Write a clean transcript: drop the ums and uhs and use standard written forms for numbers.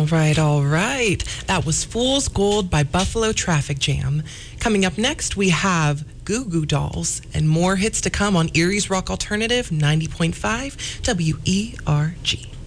All right. That was Fool's Gold by Buffalo Traffic Jam. Coming up next, we have Goo Goo Dolls and more hits to come on Erie's Rock Alternative 90.5 WERG.